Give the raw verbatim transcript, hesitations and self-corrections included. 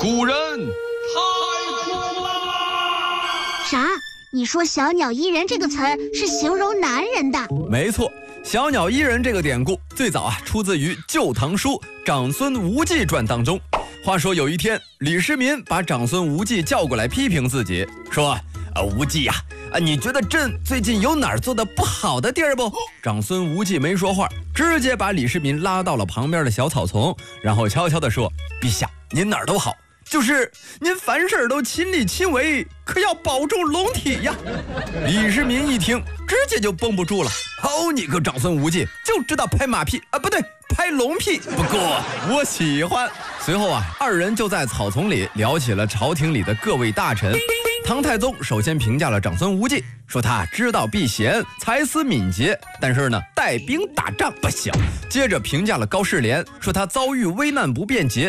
古人太苦了。 啥？你说小鸟依人这个词儿是形容男人的？ 没错，小鸟依人这个典故最早啊出自于《旧唐书·长孙无忌传》当中。话说有一天，李世民把长孙无忌叫过来批评自己，说：“啊，无忌呀、啊，啊，你觉得朕最近有哪儿做的不好的地儿不？”长孙无忌没说话，直接把李世民拉到了旁边的小草丛，然后悄悄地说：“陛下，您哪儿都好。就是您凡事都亲力亲为，可要保重龙体呀。”李世民一听，直接就绷不住了。好你个长孙无忌，就知道拍马屁啊，不对，拍龙屁。不过我喜欢。随后啊，二人就在草丛里聊起了朝廷里的各位大臣。唐太宗首先评价了长孙无忌，说他知道避嫌，才思敏捷，但是呢，带兵打仗不行。接着评价了高士廉，说他遭遇危难不便捷，